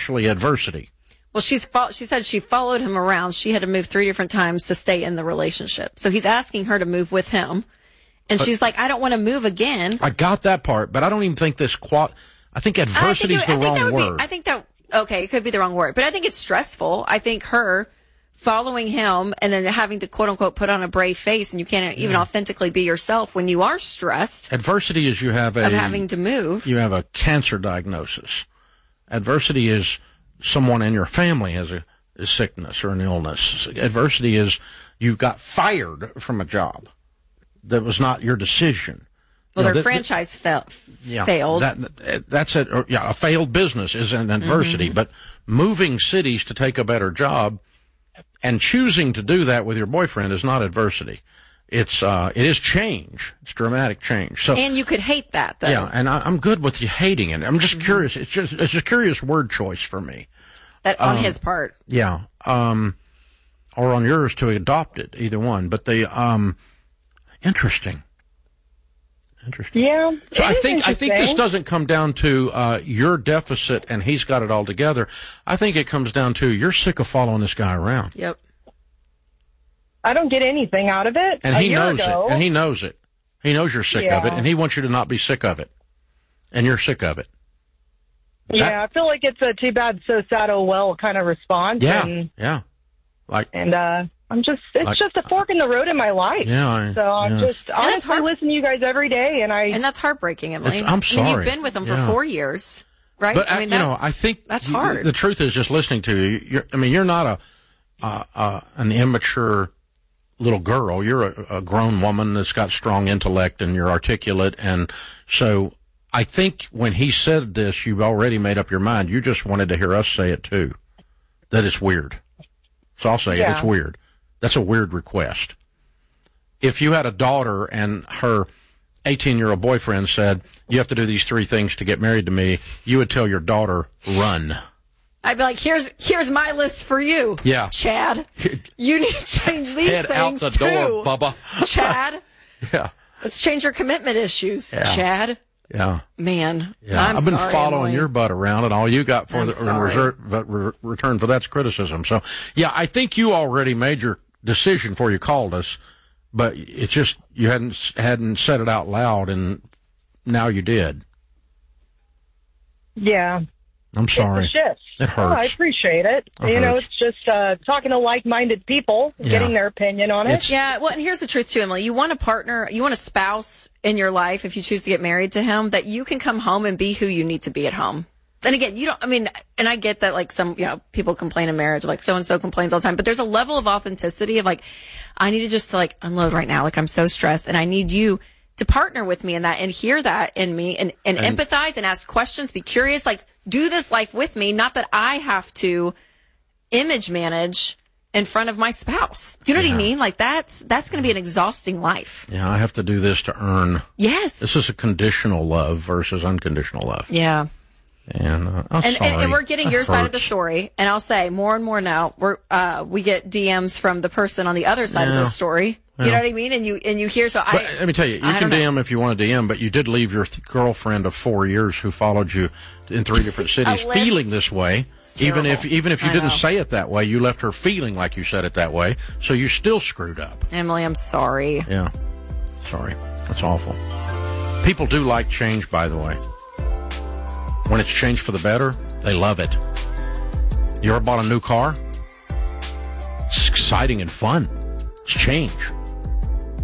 actually adversity. Well, she said she followed him around. She had to move 3 different times to stay in the relationship. So he's asking her to move with him. And she's like, I don't want to move again. I got that part, but I don't even think I think adversity is the wrong word. Okay, it could be the wrong word, but I think it's stressful. I think her following him and then having to quote unquote put on a brave face, and you can't even authentically be yourself when you are stressed. Adversity is of having to move. You have a cancer diagnosis. Adversity is someone in your family has a sickness or an illness. Adversity is you got fired from a job that was not your decision. Well, their franchise failed. That's it. A failed business is an adversity, but moving cities to take a better job and choosing to do that with your boyfriend is not adversity. It is change. It's dramatic change. So, and you could hate that, though. Yeah, and I'm good with you hating it. I'm just curious. It's a curious word choice for me. That on his part. Yeah. Or on yours to adopt it, either one. But interesting. Yeah. So I think this doesn't come down to your deficit and he's got it all together. I think it comes down to you're sick of following this guy around. Yep. I don't get anything out of it. And he knows it. And he knows it. He knows you're sick of it, and he wants you to not be sick of it. And you're sick of it. I feel like it's a too bad, so sad, oh well kind of response. Yeah. It's just a fork in the road in my life. Yeah. So I'm just honestly listening to you guys every day, and that's heartbreaking, Emily. I'm sorry. I mean, you've been with him for 4 years, right? But I think that's hard. The truth is, just listening to you, you're not an immature little girl. You're a grown woman that's got strong intellect and you're articulate, and so I think when he said this, you've already made up your mind. You just wanted to hear us say it too. That it's weird. So I'll say it. It's weird. That's a weird request. If you had a daughter and her 18-year-old boyfriend said, you have to do these 3 things to get married to me, you would tell your daughter, run. I'd be like, here's my list for you. Yeah. Chad, you need to change these Head things out the door, Bubba. Chad. Yeah. Let's change your commitment issues, Chad. Yeah. Man. Yeah. I've been following Emily. your butt around, and all you got for return for that's criticism. So, yeah, I think you already made your decision before you called us, but it's just you hadn't said it out loud, and now you did. Yeah. I'm sorry. It's a shift. It hurts. I appreciate it. It's just talking to like-minded people, getting their opinion on it. Yeah, well, and here's the truth, too, Emily. You want a partner, you want a spouse in your life, if you choose to get married to him, that you can come home and be who you need to be at home. And again, and I get that, like, some, people complain in marriage, like, so-and-so complains all the time, but there's a level of authenticity of, like, I need to just, like, unload right now. Like, I'm so stressed, and I need you to partner with me in that and hear that in me and empathize and ask questions, be curious, like, do this life with me, not that I have to image manage in front of my spouse. Do you know what I mean? Like, that's going to be an exhausting life. Yeah, I have to do this to earn. Yes. This is a conditional love versus unconditional love. Yeah. And and we're getting your side of the story, and I'll say more and more now we get DMs from the person on the other side of the story. You know what I mean? And you hear let me tell you, you can DM if you want to DM, but you did leave your girlfriend of 4 years who followed you in 3 different cities feeling this way. Even if you didn't say it that way, you left her feeling like you said it that way. So you still screwed up. Emily, I'm sorry. Yeah. Sorry. That's awful. People do like change, by the way. When it's changed for the better, they love it. You ever bought a new car? It's exciting and fun. It's change.